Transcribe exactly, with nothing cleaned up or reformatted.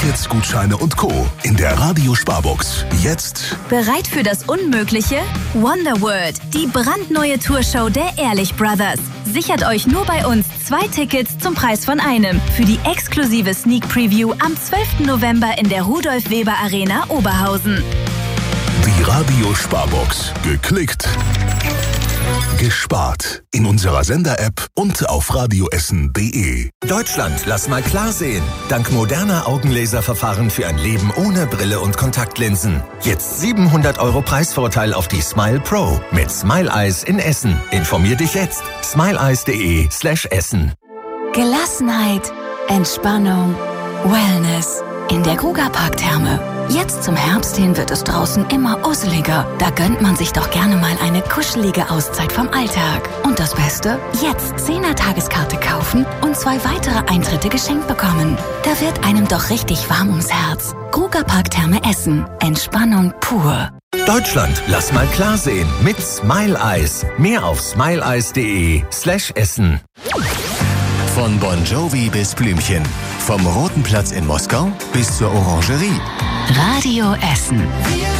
Tickets, Gutscheine und Co. in der Radio Sparbox. Jetzt bereit für das Unmögliche? Wonderworld, die brandneue Tourshow der Ehrlich Brothers. Sichert euch nur bei uns zwei Tickets zum Preis von einem für die exklusive Sneak Preview am zwölften November in der Rudolf Weber Arena Oberhausen. die Radio Sparbox. Geklickt, gespart. In unserer Sender-App und auf radioessen punkt de. Deutschland, lass mal klar sehen. Dank moderner Augenlaserverfahren für ein Leben ohne Brille und Kontaktlinsen. Jetzt siebenhundert Euro Preisvorteil auf die Smile Pro mit Smile Eyes in Essen. Informier dich jetzt. smileeyes punkt de slash Essen. Gelassenheit, Entspannung, Wellness in der Krugerpark-Therme. Jetzt zum Herbst hin wird es draußen immer usseliger. Da gönnt man sich doch gerne mal eine kuschelige Auszeit vom Alltag. Und das Beste? Jetzt Zehner-Tageskarte kaufen und zwei weitere Eintritte geschenkt bekommen. Da wird einem doch richtig warm ums Herz. Krugerpark-Therme Essen. Entspannung pur. Deutschland, lass mal klar sehen mit Smile Eyes. Mehr auf smileeyes punkt de slash Essen. Von Bon Jovi bis Blümchen. Vom Roten Platz in Moskau bis zur Orangerie. Radio Essen.